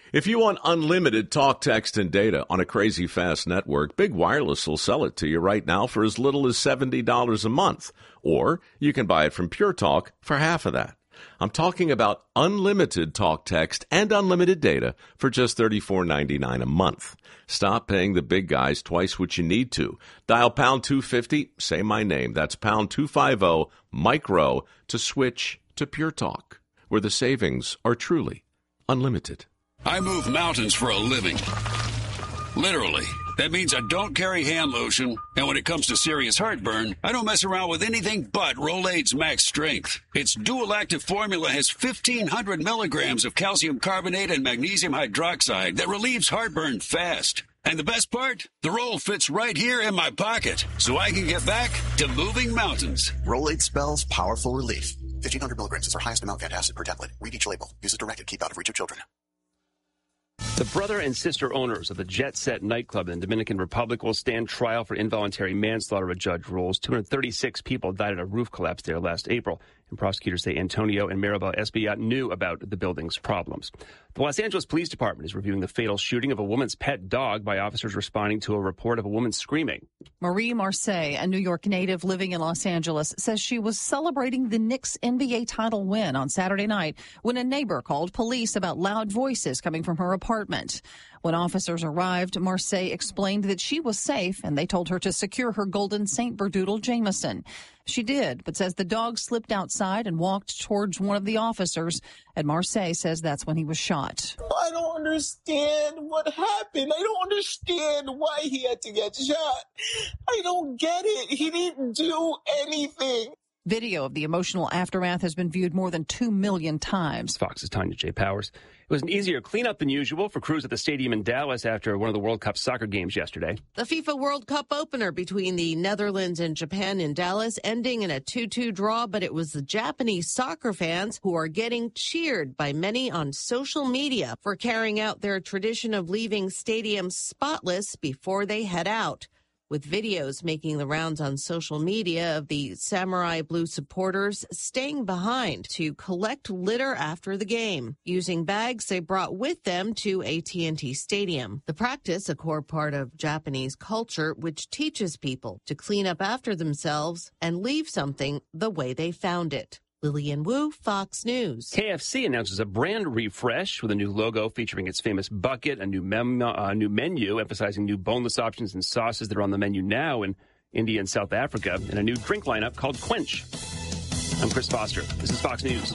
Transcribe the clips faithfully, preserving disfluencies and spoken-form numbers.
If you want unlimited talk, text, and data on a crazy fast network, Big Wireless will sell it to you right now for as little as seventy dollars a month. Or you can buy it from Pure Talk for half of that. I'm talking about unlimited talk, text, and unlimited data for just thirty-four ninety-nine a month. Stop paying the big guys twice what you need to. Dial pound two fifty, say my name. That's pound two fifty, micro, to switch to Pure Talk, where the savings are truly unlimited. I move mountains for a living. Literally. That means I don't carry hand lotion, and when it comes to serious heartburn, I don't mess around with anything but Rolaids Max Strength. Its dual-active formula has fifteen hundred milligrams of calcium carbonate and magnesium hydroxide that relieves heartburn fast. And the best part? The roll fits right here in my pocket, so I can get back to moving mountains. Rolaids spells powerful relief. fifteen hundred milligrams is our highest amount of antacid per tablet. Read each label. Use as directed. Keep out of reach of children. The brother and sister owners of the Jet Set nightclub in the Dominican Republic will stand trial for involuntary manslaughter, a judge rules. two hundred thirty-six people died at a roof collapse there last April, and prosecutors say Antonio and Maribel Espaillat knew about the building's problems. The Los Angeles Police Department is reviewing the fatal shooting of a woman's pet dog by officers responding to a report of a woman screaming. Marie Marseille, a New York native living in Los Angeles, says she was celebrating the Knicks N B A title win on Saturday night when a neighbor called police about loud voices coming from her apartment. When officers arrived, Marseille explained that she was safe and they told her to secure her golden Saint Berdoodle Jameson. She did, but says the dog slipped outside and walked towards one of the officers, and Marseille says that's when he was shot. I don't understand what happened. I don't understand why he had to get shot. I don't get it. He didn't do anything. Video of the emotional aftermath has been viewed more than two million times. Fox's Tanya J. Powers. It was an easier cleanup than usual for crews at the stadium in Dallas after one of the World Cup soccer games yesterday. The FIFA World Cup opener between the Netherlands and Japan in Dallas ending in a two two draw, but it was the Japanese soccer fans who are getting cheered by many on social media for carrying out their tradition of leaving stadiums spotless before they head out, with videos making the rounds on social media of the Samurai Blue supporters staying behind to collect litter after the game, using bags they brought with them to A T and T Stadium. The practice, a core part of Japanese culture, which teaches people to clean up after themselves and leave something the way they found it. Lillian Wu, Fox News. K F C announces a brand refresh with a new logo featuring its famous bucket, a new, mem- uh, new menu emphasizing new boneless options and sauces that are on the menu now in India and South Africa, and a new drink lineup called Quench. I'm Chris Foster. This is Fox News.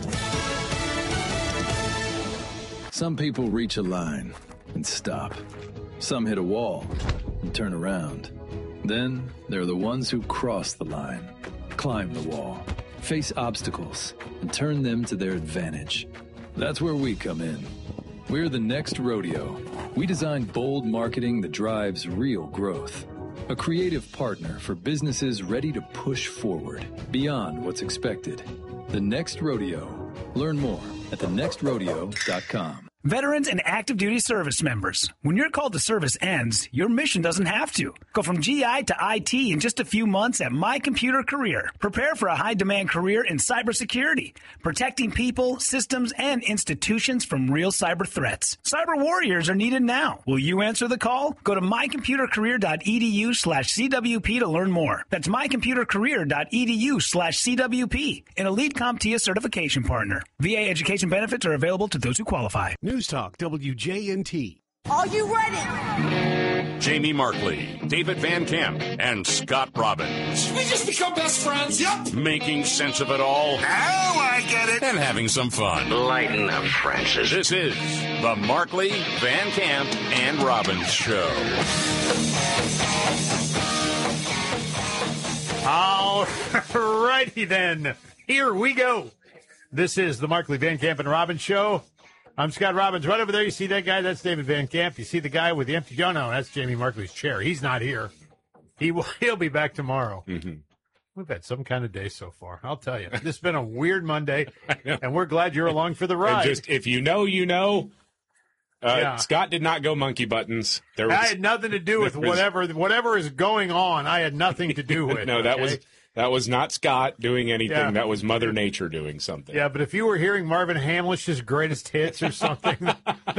Some people reach a line and stop. Some hit a wall and turn around. Then there are the ones who cross the line, climb the wall, face obstacles, and turn them to their advantage. That's where we come in. We're the Next Rodeo. We design bold marketing that drives real growth. A creative partner for businesses ready to push forward beyond what's expected. The Next Rodeo. Learn more at the next rodeo dot com. Veterans and active duty service members, when your call to service ends, your mission doesn't have to. Go from G I to I T in just a few months at My Computer Career. Prepare for a high-demand career in cybersecurity, protecting people, systems, and institutions from real cyber threats. Cyber warriors are needed now. Will you answer the call? Go to my computer career dot e d u slash c w p to learn more. That's my computer career dot e d u slash c w p, an elite CompTIA certification partner. V A education benefits are available to those who qualify. News Talk W J N T. Are you ready? Jamie Markley, David Van Camp, and Scott Robbins. We just become best friends. Yep. Making sense of it all. Now I get it. And having some fun. Lighten up, Francis. This is the Markley, Van Camp, and Robbins Show. All righty then. Here we go. This is the Markley, Van Camp, and Robbins Show. I'm Scott Robbins. Right over there, you see that guy? That's David Van Camp. You see the guy with the empty... Oh, no, that's Jamie Markley's chair. He's not here. He will, he'll be back tomorrow. Mm-hmm. We've had some kind of day so far. I'll tell you. This has been a weird Monday, and we're glad you're along for the ride. And just, if you know, you know. Uh, yeah. Scott did not go monkey buttons. There was, I had nothing to do with was, whatever whatever is going on. I had nothing to do with. No, that okay? was that was not Scott doing anything. Yeah. That was Mother Nature doing something. Yeah, but if you were hearing Marvin Hamlish's greatest hits or something,